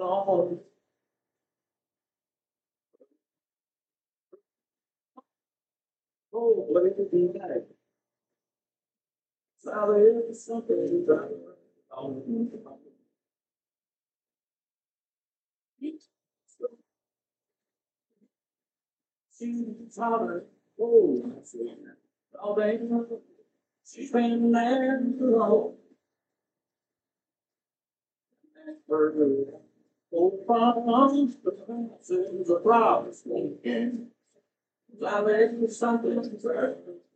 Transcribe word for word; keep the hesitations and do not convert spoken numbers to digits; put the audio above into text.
Oh, oh, what did you like? Sorry, something. Oh, she's sorry. Oh, I see. Oh, baby, she's been there. Oh, oh, problems, the problems. Sorry, something.